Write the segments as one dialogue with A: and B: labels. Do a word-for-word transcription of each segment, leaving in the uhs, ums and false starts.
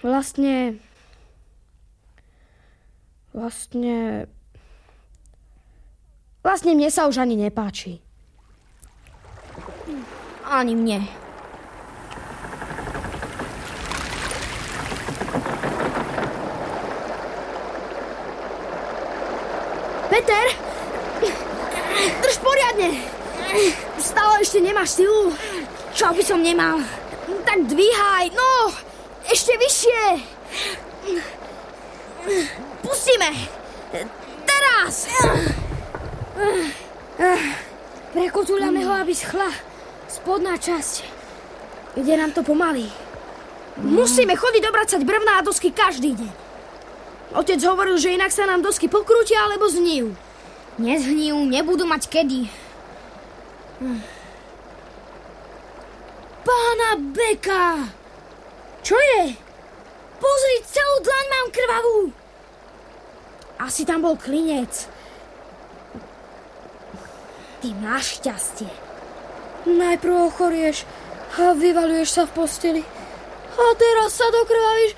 A: Vlastne... Vlastne... Vlastne mne sa už ani nepáči.
B: Ani mne.
A: Peter! Drž poriadne! Stále ešte nemáš silu.
B: Čo by som nemal?
A: Tak dvíhaj, no! Ešte vyššie! Pustíme! Teraz!
B: Prekotúľame ho, aby schla spodná časť.
A: Ide nám to pomaly. Musíme chodiť obracať brevná a dosky každý deň. Otec hovoril, že inak sa nám dosky pokrútia alebo zhnijú.
B: Nezhnijú, nebudú mať kedy. Pána Beka!
A: Čo je?
B: Pozri, celú dlaň mám krvavú.
A: Asi tam bol klinec. Ty máš šťastie. Najprv ochorieš a vyvaľuješ sa v posteli. A teraz sa dokrvavíš.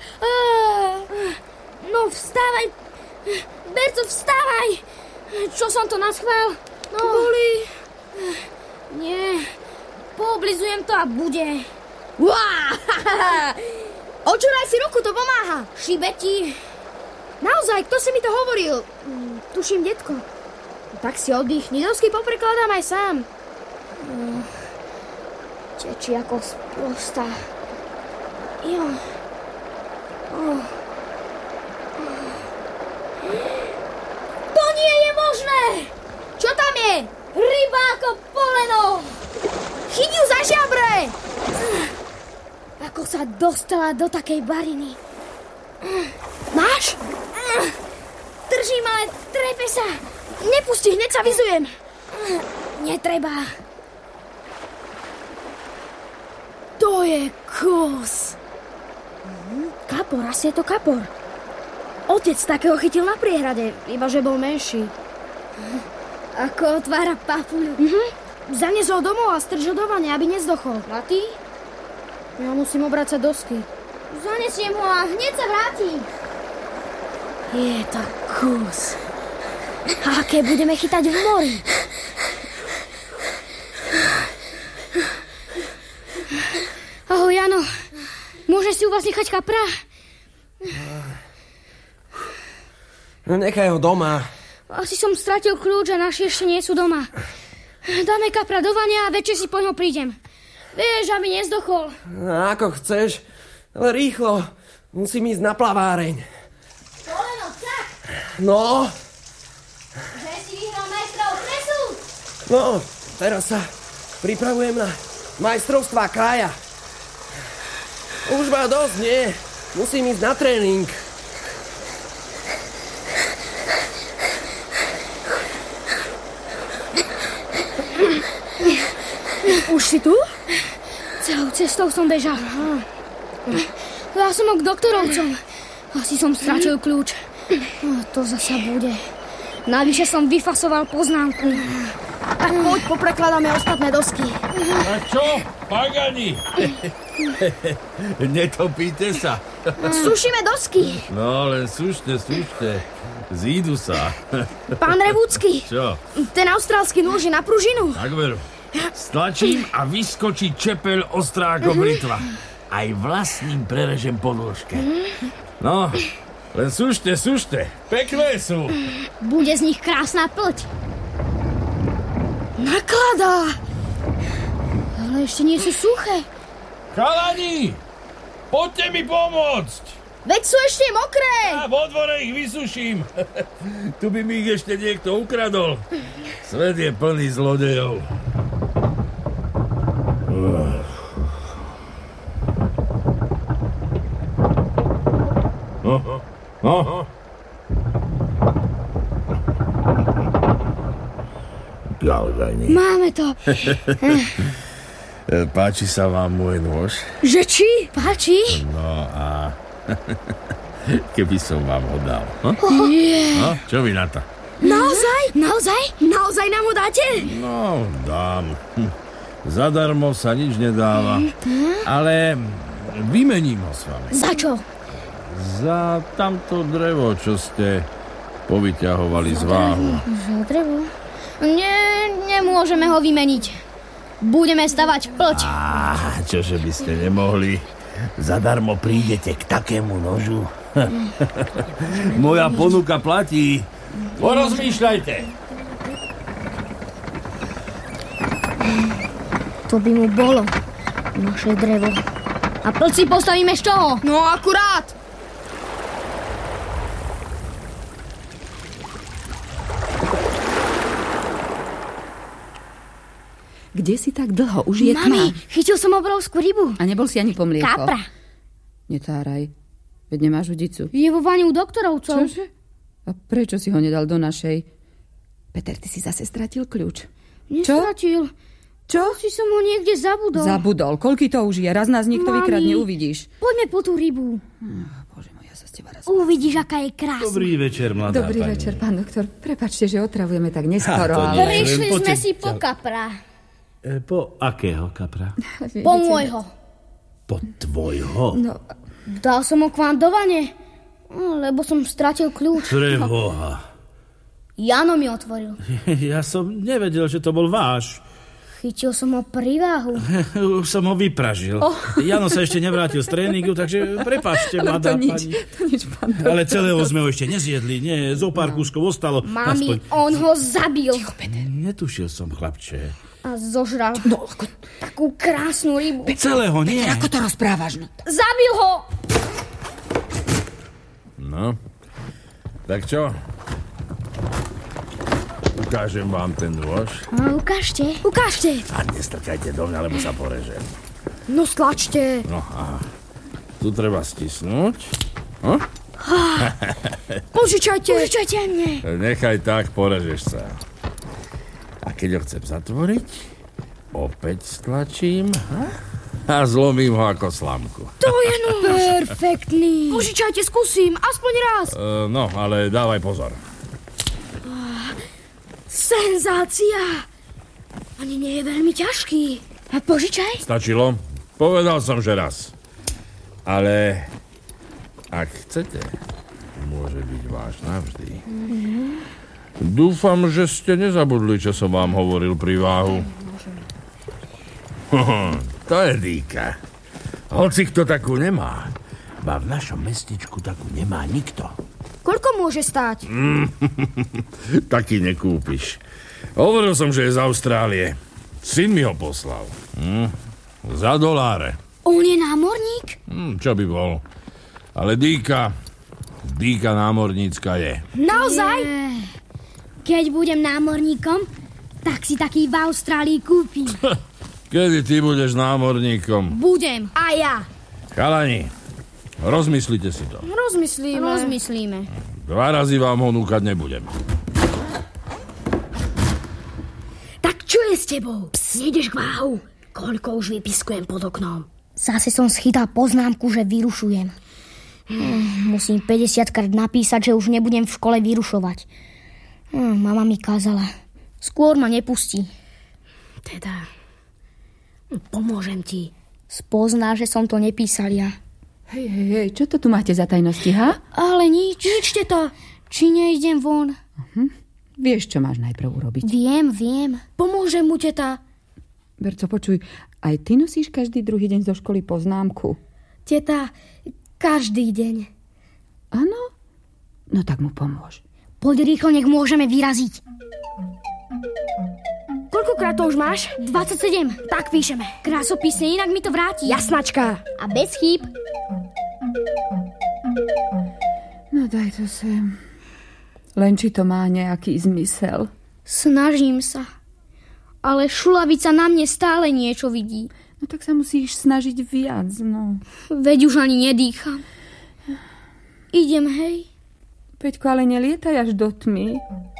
B: No vstávaj. Berco, vstávaj. Čo som to naschvál?
A: No. Bolí.
B: Nie. Pooblizujem to a bude.
A: Uá! Očuraj si ruku, to pomáha.
B: Šibe ti.
A: Naozaj, kto si mi to hovoril? Tuším, detko. Tak si oddychni, dosky poprekladám aj sám. Tečí ako sprostá. Jo. Oh.
B: To nie je možné!
A: Čo tam je?
B: Ryba ako poleno!
A: Chyť ju za žabre!
B: Ako sa dostala do takej bariny.
A: Máš?
B: Držím, ale trepe sa.
A: Nepusti, hneď sa vyzujem.
B: Netreba.
A: To je kus. Kapor, asi je to kapor. Otec takého chytil na priehrade, iba že bol menší.
B: Ako otvára papuľu.
A: Mhm. Zanies ho domov a strž ho do vane, aby nezdochol.
B: A ty?
A: Ja musím obracať dosky.
B: Zanesiem ho a hneď sa vrátim.
A: Je to kus. A aké budeme chytať v mori?
B: Ahoj, Jano. Môžeš si u vás nechať kapra?
C: No nechaj ho doma.
B: Asi som stratil kľúč a naši ešte nie sú doma. Dáme kapra do vania a večer si po ňo prídem. Vieš, aby nezdochol.
C: Ako chceš, ale rýchlo. Musím ísť na plaváreň.
B: Poleno, tak.
C: No.
B: Že si vyhral majstrov kresu?
C: No, teraz sa pripravujem na majstrovstvá kraja. Už ma dosť, nie? Musím ísť na tréning.
A: Už si tu?
B: Celou cestou som bežal. Ja som k doktorovcom. Asi som stratil kľúč. To zasa bude. Navyše som vyfasoval poznámku.
A: Tak poď, poprekladáme ostatné dosky.
D: A čo? Pagani? Netopíte sa?
A: Sušíme dosky.
D: No, len sušte, sušte. Zídu sa.
A: Pán Revúcky.
D: Čo?
A: Ten austrálsky nôž je na pružinu.
D: Tak veru. Stlačím a vyskočí čepeľ ostrá ako britva. Aj vlastním prerežem podĺžke. No, len sušte, sušte. Pekné sú.
B: Bude z nich krásna plť.
A: Nakladá.
B: Ale ešte nie sú suché.
D: Chalani, poďte mi pomôcť.
A: Veď sú ešte mokré.
D: A vo dvore ich vysuším. Tu by mi ich ešte niekto ukradol. Svet je plný zlodejov. Aha, aha. Galgani.
B: Máme to.
D: Páči sa vám môj nôž?
A: Že či?
B: Páči?
D: No a keby som vám ho dal. Hm?
B: Oh, yeah.
D: No, čo vy na to?
A: Naozaj?
B: Naozaj?
A: Naozaj nám ho dáte?
D: No, dám. Hm. Zadarmo sa nič nedáva. Ale Vymením ho s vami.
B: Za čo?
D: Za tamto drevo, čo ste povyťahovali z váhu.
B: Za drevo? Nie, nemôžeme ho vymeniť. Budeme stavať plť.
D: Á, čože by ste nemohli? Zadarmo prídete k takému nožu. Moja ponuka platí. Porozmýšľajte.
B: To by mu bolo. Naše drevo. A plť si postavíme z čoho?
A: No akurát.
E: Kde si tak dlho? Už je tma.
B: Mami, chytil som obrovskú rybu.
E: A nebol si ani po mlieko?
B: Kapra.
E: Netáraj. Veď nemáš udicu.
B: Je vo vani u doktorovcov.
E: Čože? A prečo si ho nedal do našej? Peter, ty si zase stratil kľúč.
B: Nestratil.
E: Čo?
B: Si som ho niekde zabudol.
E: Zabudol. Koľký to už je? Raz nás niekto
B: Mami,
E: vykradne, uvidíš.
B: Poďme po tú rybu.
E: Oh, Bože môj, ja sa z teba raz...
B: Uvidíš, aká je krásna.
D: Dobrý večer, mladá
E: Dobrý
D: pani.
E: večer, pán doktor. Prepáčte, že otravujeme tak neskoro,
D: Ha, to nie.
E: ale...
B: Prišli
D: Poďte.
B: sme si po kapra.
D: E, po akého kapra?
B: Po môjho.
D: Po tvojho?
E: No,
B: Dal som ho k vám do vane, lebo som stratil kľúč.
D: Preboha.
B: Jano mi otvoril.
D: Ja som nevedel, že to bol váš.
B: Chytil som ho pri váhu.
D: Už som ho vypražil. Oh. Jano sa ešte nevrátil z tréningu, takže prepáčte,
E: ale
D: mladá
E: to nič,
D: pani.
E: to nič, pán doktor.
D: Ale celého sme ho ešte nezjedli. Nie, zo pár kúskov ostalo.
B: Mami, on ho zabil.
D: Netušil som, chlapče.
B: A zožral
E: No, ako,
B: takú krásnu rybu.
D: Celého nie.
E: ako to rozprávaš? No?
B: Zabil ho!
D: No, tak čo? Ukážem vám ten nôž.
B: No, ukážte.
A: Ukážte.
D: A nestrkajte do mňa, lebo sa porežem.
A: No stlačte.
D: No, aha. Tu treba stisnúť. Hm?
A: Požičajte.
B: Požičajte mne.
D: Nechaj tak, porežeš sa. A keď ho chcem zatvoriť, opäť stlačím a zlomím ho ako slamku.
A: To je nôž.
B: Perfektný.
A: Požičajte, skúsim. Aspoň raz.
D: Uh, no, ale dávaj pozor.
A: Senzácia. Ani nie je veľmi ťažký.
B: A požičaj.
D: Stačilo? Povedal som, že raz. Ale ak chcete, môže byť váš navždy. Mm-hmm. Dúfam, že ste nezabudli, čo som vám hovoril pri váhu. To je dýka. Hoci kto takú nemá, ba v našom mestečku takú nemá nikto.
A: Koľko môže stáť?
D: Taký nekúpiš. Hovoril som, že je z Austrálie. Syn mi ho poslal. Hm, za doláre.
B: On je námorník?
D: Hm, čo by bol. Ale dýka, dýka námornícka je.
A: Naozaj?
B: Je. Keď budem námorníkom, tak si taký v Austrálii kúpim.
D: Kedy ty budeš námorníkom?
B: Budem.
A: A ja.
D: Chalani, rozmyslite si to.
A: Rozmyslíme.
B: Rozmyslíme.
D: Dva razy vám ho núkať nebudem.
A: Tak čo je s tebou? Ps, nejdeš k váhu. Koľko už vypiskujem pod oknom.
B: Zase som schytal poznámku, že vyrušujem. Hm, musím päťdesiatkrát napísať, že už nebudem v škole vyrušovať. Hm, mama mi kázala. Skôr ma nepustí.
A: Teda, pomôžem ti.
B: Spozná, že som to nepísal ja.
E: Hej, hej, hej, čo to tu máte za tajnosti, ha?
B: Ale nič.
A: Ničte to.
B: Či nejdem von?
E: Hm? Vieš, čo máš najprv urobiť.
B: Viem, viem.
A: Pomôžem mu, teta.
E: Berco, počuj, aj ty nosíš každý druhý deň zo školy poznámku.
A: Teta, každý deň.
E: Áno? No tak mu pomôž.
B: Poď rýchlo, nech môžeme vyraziť.
A: Koľkokrát to už máš?
B: dvadsaťsedem.
A: Tak píšeme.
B: Krásopisne, inak mi to vráti.
A: Jasnačka.
B: A bez chýb.
E: No daj to sem. Len či to má nejaký zmysel.
B: Snažím sa. Ale šulavica na mne stále niečo vidí.
E: No tak sa musíš snažiť viac, no.
B: Veď už ani nedýcham. Idem, hej.
E: Peťko, ale nelietaj až do tmy.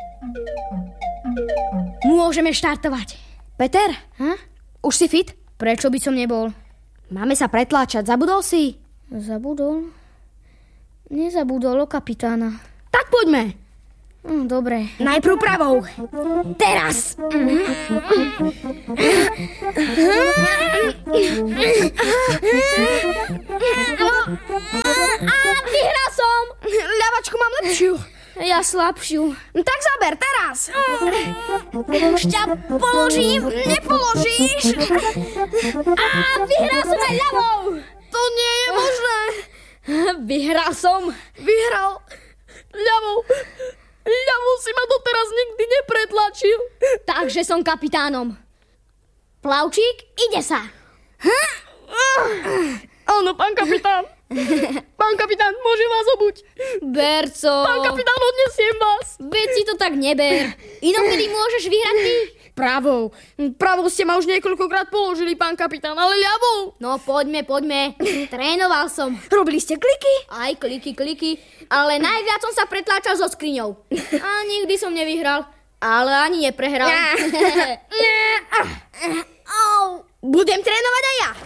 B: Môžeme štartovať.
A: Peter,
B: Ha?
A: už si fit?
B: Prečo by som nebol?
A: Máme sa pretláčať, zabudol si?
B: Zabudol? Nezabudol o kapitána.
A: Tak poďme.
B: Mm, dobre.
A: Najprv pravou. Teraz.
B: A vyhral som.
A: Ľavačku mám lepšiu.
B: Ja slabšiu.
A: Tak zaber, teraz. Už ťa položím, nepoložíš.
B: A vyhral som aj ľavou.
A: To nie je možné.
B: Vyhral som.
A: Vyhral ľavou. Ľavou si ma doteraz nikdy nepretlačil.
B: Takže som kapitánom. Plavčík, ide sa.
A: Áno, pán kapitán. Pán kapitán, môžem vás obuť?
B: Berco.
A: Pán kapitán, odnesiem vás.
B: Veď si to tak neber. Inokedy môžeš vyhrať ty.
A: Pravou. Pravou ste ma už niekoľkokrát položili, pán kapitán, ale ľavou.
B: No poďme, poďme. Trénoval som.
A: Robili ste kliky?
B: Aj kliky, kliky. Ale najviac som sa pretláčal so skriňou. A nikdy som nevyhral. Ale ani neprehral.
A: Au. Budem trénovať aj ja.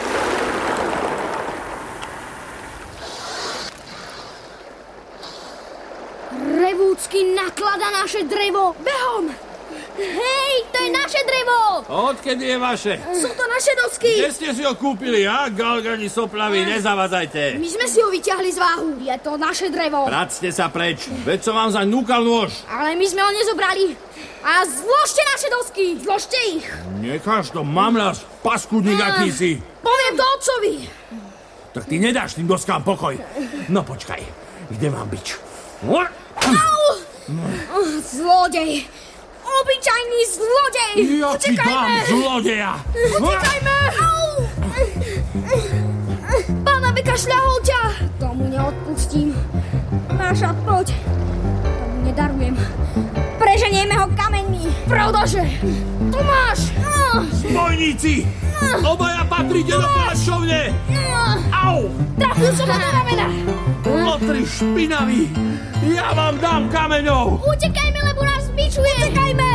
B: Revúcky naklada naše drevo.
A: Behom.
B: Hej, to je naše drevo.
D: Odkedy je vaše?
A: Sú to naše dosky.
D: Kde ste si ho kúpili, a? Galgani soplaví, nezavadzajte.
A: My sme si ho vyťahli z váhu.
B: Je to naše drevo.
D: Vracte sa preč, veď som vám zaň núkal nôž.
B: Ale my sme ho nezobrali. A zložte naše dosky. Zložte ich.
D: Necháš to, mamľaš, paskudník akýsi.
A: Poviem to otcovi.
D: Tak ty nedáš tým doskám pokoj. No počkaj, kde mám bič?
B: Au! Zlodej. Obyčajný zlodej.
D: Ja ti dám zlodeja.
A: Utekajme. Au! Pána vykašľahol ťa.
B: Tomu neodpustím. Máša, poď. Tomu nedarujem. Preženieme ho kameňmi.
A: Pravdaže. Tu máš.
D: Zbojníci! Obaja patríte do plášťovne. Au!
A: Trafil som ho do ramena.
D: Lotri špinaví. Ja vám dám kameňov.
B: Utekajme, lebo nás bičuje.
A: Utekajme.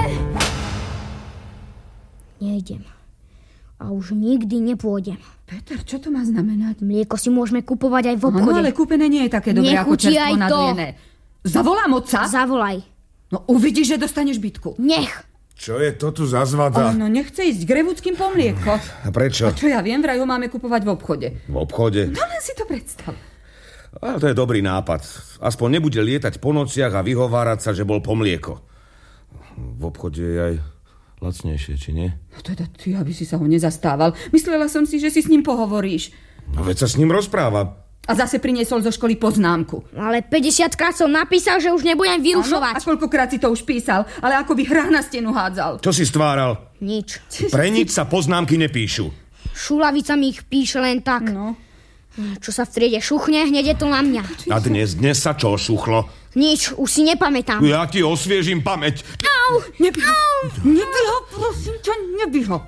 B: Nejdem. A už nikdy nepôjdem.
E: Peter, čo to má znamenať?
B: Mlieko si môžeme kupovať aj v obchode.
E: Áno, ale kúpené nie je také dobré ako
B: Nechutí
E: čerstvo
B: aj to.
E: nadojené. Zavolám otca?
B: Zavolaj.
E: No uvidíš, že dostaneš bitku.
B: Nech.
F: Čo je to tu za zvada?
E: Ono nechce ísť k revúckým po mlieko.
F: A prečo?
E: A čo ja viem, vraj ho máme kupovať v obchode.
F: V obchode?
E: No len si to predstav.
F: Ale to je dobrý nápad. Aspoň nebude lietať po nociach a vyhovárať sa, že bol po mlieko. V obchode je aj lacnejšie, či nie?
E: No teda ty, aby si sa ho nezastával. Myslela som si, že si s ním pohovoríš.
F: No veď sa s ním rozpráva.
E: A zase priniesol zo školy poznámku.
B: Ale päťdesiatkrát som napísal, že už nebudem
E: Áno,
B: vyrušovať.
E: a koľkokrát si to už písal, ale ako by hrách na stenu hádzal.
F: Čo si stváral?
B: Nič.
F: Pre nič sa poznámky nepíšu.
B: Šulavica mi ich píše len tak.
E: No.
B: Čo sa v triede šuchne, hneď je to na mňa.
F: A dnes, dnes sa čo šuchlo?
B: Nič, už si nepamätám.
F: Ja ti osviežim pamäť.
B: Au!
E: Nebyh ho, nebyh ho, prosím ťa, nebyh ho.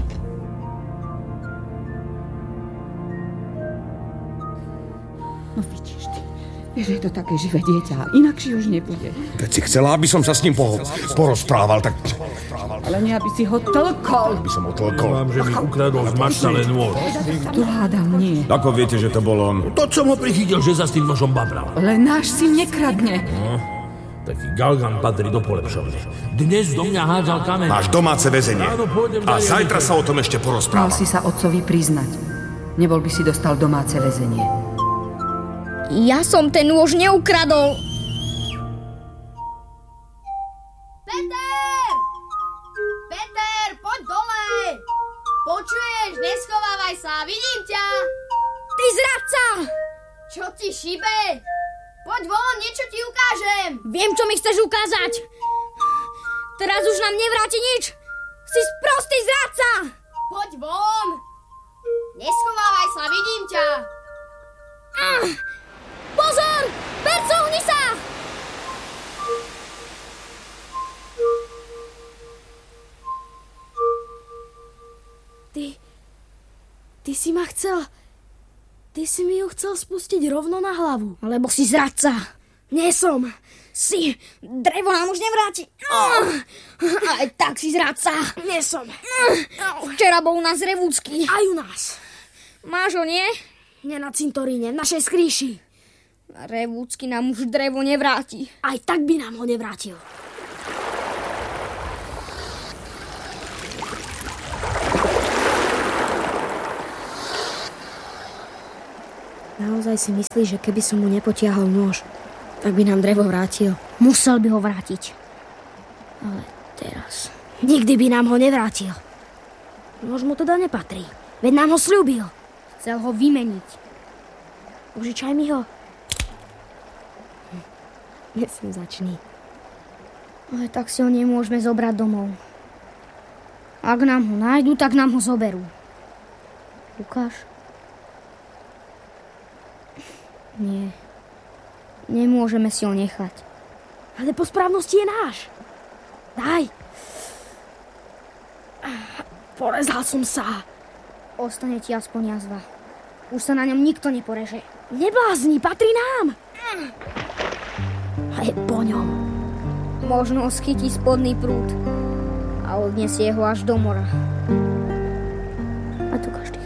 E: No vidíš ty, vieš, že je to také živé dieťa, inakšie už nebude.
F: Keď si chcela, aby som sa s ním poho- porozprával, tak...
E: Ale nie, aby si ho tlkol.
F: Aby som ho tlkol.
D: Vám, že mi ukradol z maštale nôž.
E: Tu hádam nie.
F: Ako viete, že to bol on?
D: To, čo ho prichytil, že sa s tým nožom babral.
E: Ale náš si nekradne.
D: No, taký galgan patrí do polepšovne. Dnes do mňa hádzal kameň.
F: Máš domáce väzenie.
D: Áno, pôjdem
F: A
D: ďalej.
F: zajtra sa o tom ešte
E: Mal
F: porozprávam.
E: si sa otcovi priznať. Nebol by si dostal domáce väzenie.
B: Ja som ten nôž neukradol.
A: Peter! Peter, poď dole! Počuješ, neschovávaj sa, vidím ťa!
B: Ty zradca!
A: Čo ti šibe? Poď von, niečo ti ukážem!
B: Viem, čo mi chceš ukázať. Teraz už nám nevráti nič. Si sprostý zradca!
A: Poď von! Neschovávaj sa, vidím ťa!
B: Ah! Pozor! Percovni sa!
A: Ty... Ty si ma chcel... Ty si mi ju chcel spustiť rovno na hlavu.
B: Lebo si zradca.
A: Nie som.
B: Si. Drevo nám už nevráti. Oh. Aj tak si zradca.
A: Nie som.
B: Včera bol u nás Revúcky.
A: Aj u nás.
B: Máš ho, nie?
A: Nie na cintoríne, v našej skrýši.
B: Revúcky nám už drevo nevráti.
A: Aj tak by nám ho nevrátil. Naozaj si myslíš, že keby som mu nepotiahol nôž, tak by nám drevo vrátil?
B: Musel by ho vrátiť. Ale teraz...
A: Nikdy by nám ho nevrátil. Nôž mu teda nepatrí. Veď nám ho sľúbil.
B: Chcel ho vymeniť.
A: Užičaj mi ho. Nesem začni.
B: Ale tak si ho nemôžeme zobrať domov. Ak nám ho nájdu, tak nám ho zoberú. Lukáš? Nie. Nemôžeme si ho nechať.
A: Ale po správnosti je náš. Daj. Porezal som sa.
B: Ostane ti aspoň jazva. Už sa na ňom nikto neporeže.
A: Neblázni, patrí nám. A je po ňom.
B: Možno schytí spodný prúd a odniesie ho až do mora.
A: A to každý